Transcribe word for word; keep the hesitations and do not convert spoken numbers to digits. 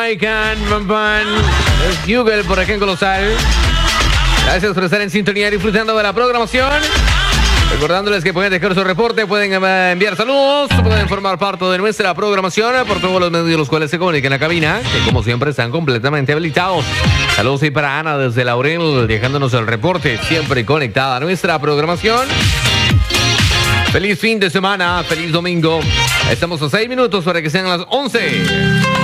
Jamaican, Pan Pan, Google por acá en Colosal. Gracias por estar en sintonía disfrutando de la programación. Recordándoles que pueden dejar su reporte, pueden enviar saludos, pueden formar parte de nuestra programación por todos los medios los cuales se comunican en la cabina, que como siempre están completamente habilitados. Saludos y para Ana desde Laurel, dejándonos el reporte, siempre conectada a nuestra programación. Feliz fin de semana, feliz domingo. Estamos a seis minutos para que sean las once.